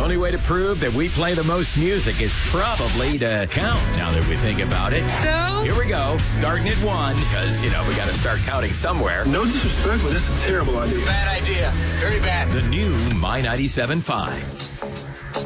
only way to prove that we play the most music is probably to count, now that we think about it. So? Here we go, starting at 1, because, we got to start counting somewhere. No disrespect, but that's a terrible idea. Bad idea. Very bad. The new My 97.5.